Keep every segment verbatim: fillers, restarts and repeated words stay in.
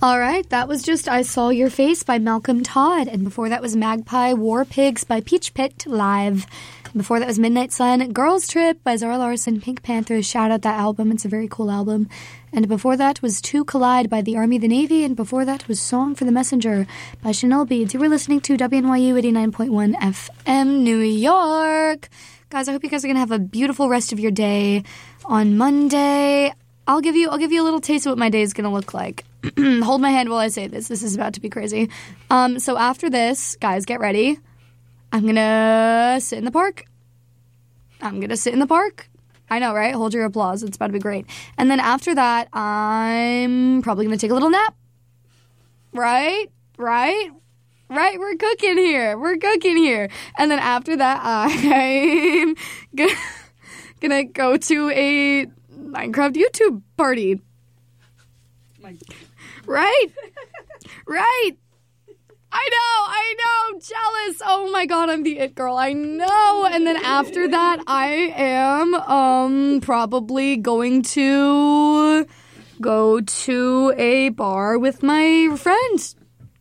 All right, that was just I Saw Your Face by Malcolm Todd. And before that was Magpie War Pigs by Peach Pit Live. And before that was Midnight Sun, Girls Trip by Zara Larsson, Pink Panthers. Shout out that album. It's a very cool album. And before that was To Collide by the Army, the Navy. And before that was Song for the Messenger by Chanel Beads. You were listening to W N Y U eighty-nine point one F M New York. Guys, I hope you guys are going to have a beautiful rest of your day on Monday. I'll give you I'll give you a little taste of what my day is going to look like. Hold my hand while I say this. This is about to be crazy. Um, so after this, guys, get ready. I'm going to sit in the park. I'm going to sit in the park. I know, right? Hold your applause. It's about to be great. And then after that, I'm probably going to take a little nap. Right? Right? Right? We're cooking here. We're cooking here. And then after that, I'm going to go to a Minecraft YouTube party. My- right? Right? I know, I know, jealous. Oh my god, I'm the it girl. I know. And then after that, I am um probably going to go to a bar with my friends.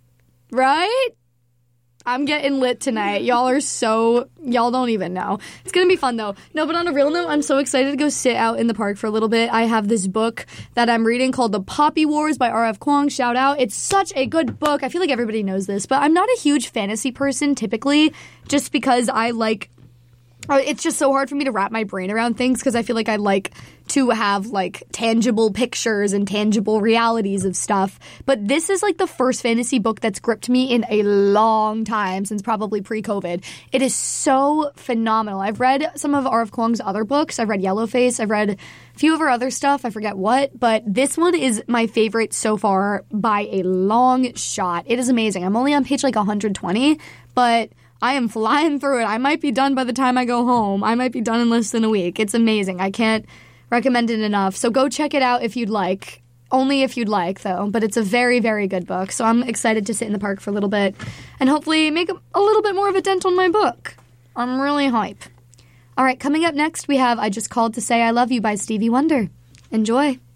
Right? I'm getting lit tonight. Y'all are so... Y'all don't even know. It's going to be fun, though. No, but on a real note, I'm so excited to go sit out in the park for a little bit. I have this book that I'm reading called The Poppy Wars by R F Kuang. Shout out. It's such a good book. I feel like everybody knows this, but I'm not a huge fantasy person, typically, just because I like... It's just so hard for me to wrap my brain around things because I feel like I like to have like tangible pictures and tangible realities of stuff. But this is like the first fantasy book that's gripped me in a long time, since probably pre-COVID. It is so phenomenal. I've read some of R F Kuang's other books. I've read Yellowface. I've read a few of her other stuff. I forget what. But this one is my favorite so far by a long shot. It is amazing. I'm only on page like one hundred twenty, but... I am flying through it. I might be done by the time I go home. I might be done in less than a week. It's amazing. I can't recommend it enough. So go check it out if you'd like. Only if you'd like, though. But it's a very, very good book. So I'm excited to sit in the park for a little bit and hopefully make a, a little bit more of a dent on my book. I'm really hype. All right, coming up next, we have I Just Called to Say I Love You by Stevie Wonder. Enjoy.